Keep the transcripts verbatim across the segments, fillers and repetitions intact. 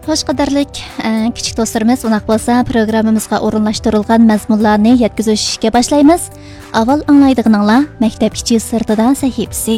Xo'sh qadarlik kichik do'stlarimiz, unoq bo'lsa, programmamizga o'rinlashtirilgan mazmunlarni yetkazishga boshlaymiz. Avval anglaydiganinglar maktab kichik sirtida sahifasi.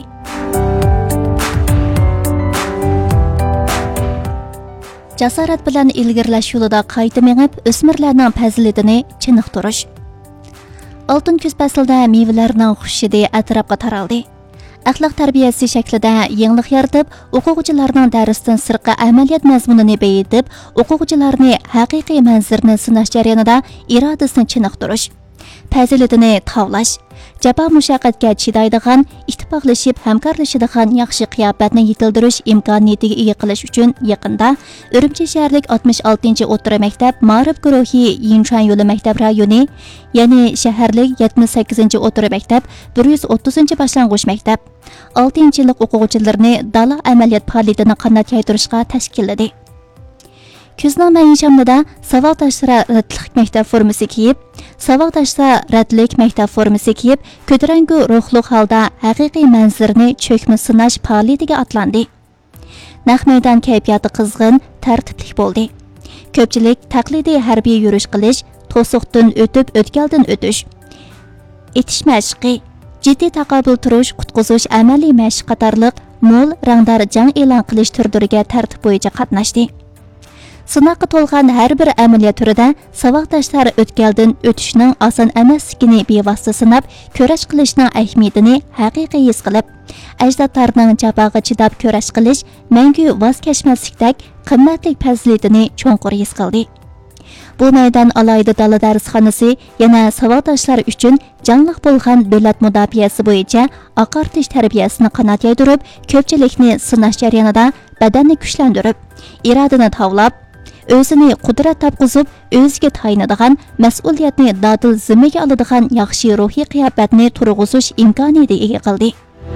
Jasorat bilan ilgirlash yo'lida qayta mengib, o'smirlarning fazilatini chiniqtirish. Oltin kuz faslida mevalarning xushidi atrofga taraldi. Axloq tarbiyasi shaklida yangilik yaratib, o'quvchilarning darsdan sirtqi amaliyot mazmunini bayitib, o'quvchilarni haqiqiy manzarni sinash jarayonida irodasini chiniqtirish, fazilatini tavlash, jafo mushaqqatga chidaydigan, ittifoqlashib hamkorlashadigan yaxshi qiyofatni yetildirish imkoniyatiga ega qilish uchun yaqinda Urumchi shaharlik oltmish oltinchi o'rta maktab ma'rif guruhi Yinchan yo'li maktab rayoni, ya'ni shaharlik yetmish sakkizinchi o'rta maktab bir yuz o'ttizinchi boshlang'ich maktab oltinchi yillik o'quvchilarini dala amaliyot faoliyatini qanday yaytirishga tashkilladi. Kuzning maishamida savodashlar ratlik maktab formasi kiyib, savodashlar ratlik maktab formasi kiyib, ko'tarangu ruhli holda haqiqiy manzarni cho'kma sinash faoliyatiga atlandi. Naq maydon kayfiyati qizg'in, tartibli bo'ldi. Ko'pchilik taqlidiy harbiy yurish qilish, to'siqdan o'tib, o'tkaldan o'tish, etish mashqi, jiddiy taqobil turish, qutqizish amaliy mashq qatorliq mo'l rangdor jang e'lon qilish turdiriga tartib bo'yicha qatnashdi. Sınaqqa to'lgan har bir amaliyot turida savodashlar o'tkaldan o'tishning oson emasligini bevosita sinab, kurash qilishning ahamiyatini haqiqiy his qilib, ajdodlarning jafoga chidab kurash qilish, mangu voz kechmaslikdek qimmatli fazilatini cho'nqur his qildi. Bu maydon alayda dala darsxonasi yana savodashlar uchun jonliq bo'lgan davlat mudofaasi bo'yicha oqartish tarbiyasini qanot yaydirib, ko'pchilikni sinash jarayonida badanni kuchlantirib, irodani tavlab, o'zini qudrat topqizib, o'ziga tayinadigan mas'uliyatni dadil zimmaga oladigan yaxshi ruhiy qiyofatni turg'izish imkoniyatiga ega qildi.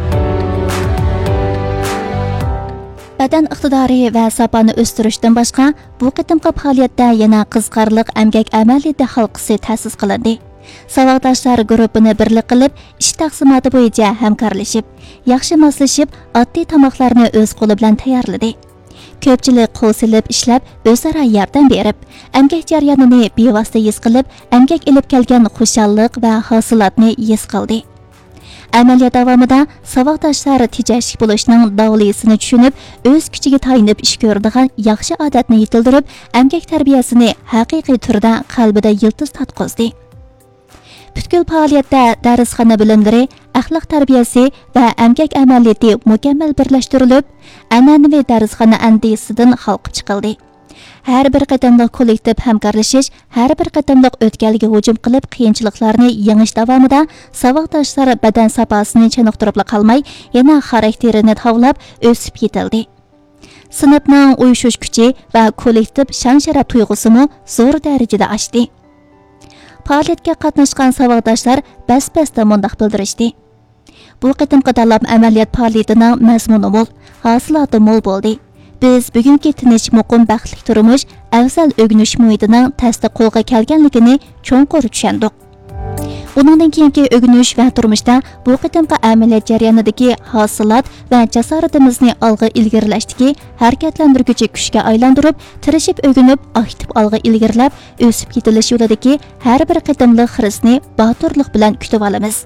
Badan iqtidori va sopani o'stirishdan boshqa, bu qitimqi faoliyatda yana qiziqarliq emgak amaliyati halqasi ta'sis qilindi. Savodashlar guruhini birlik qilib, ish taqsimoti bo'yicha hamkorlashib, yaxshi moslashib, oddiy tomoqlarni o'z qo'li bilan tayyorladi. Ko'pchilik qo'l silib ishlab, o'zaro yordam berib, emgak jarayonini bevosita his qilib, emgak ilib kelgan xushallik va hosilotni his qildi. Amaliyot davomida savodashlar tejashlik bo'lishning davlisini tushunib, o'z kuchiga tayinib ish ko'radigan yaxshi odatni yetildirib, emgak tarbiyasini haqiqiy turda qalbida yildiz tatqizdi. Butkul faoliyatda darsxona bilimlari, axloq tarbiyasi va emgak amaliyoti mukammal birlashtirilib, an'anaviy darsxona andisidan xalqib chiqildi. Har bir qatamliq kollektiv hamkorlashish, har bir qatamliq o'tkalga hujum qilib, qiyinchiliklarni yengish davomida savodashlar badan safosini chiniqtirib qolmay, yana xarakterini tavlab, o'sib yetildi. Sinfning uyushish kuchi va kollektiv shon-sharaf tuyg'usini zo'r darajada oshdi. Faoliyatga qatnashgan savodashlar bas-basda mundaq bildirishdi. Bu qitimqi dalab amaliyot faoliyatining mazmuni mo'l, hosiloti mo'l bo'ldi. Biz bugungi tinch muqim baxtli turmush, afzal o'g'inish muhitining tasdiq qo'lga kelganligini cho'nqur tushundik. Bundan keyingi o'g'inish va turmushda bu qitimqi amaliyot jarayonidagi hosilot va jasoratimizni olg'a ilgarilashdagi harakatlantiruvchi kuchga aylantirib, tirishib o'g'inib, aktiv olg'a ilgarilab, o'sib ketilish yo'lidagi har bir qitimliq xirisni botirlik bilan kutib olamiz.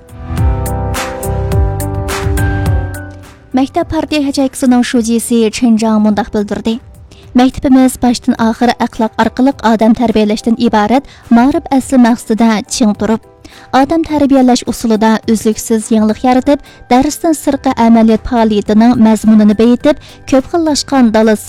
Maktab partiya hajaykisining shujisi Chenjang mundaq bildirdi. Maktabimiz boshdan oxir axloq orqali odam tarbiyalashdan iborat, ma'rif asli maqsadida ching turib, odam tarbiyalash usulida uzluksiz yangilik yaratib, darsdan sirtqi amaliyot faoliyatining mazmunini bayitib, ko'p xillashgan dala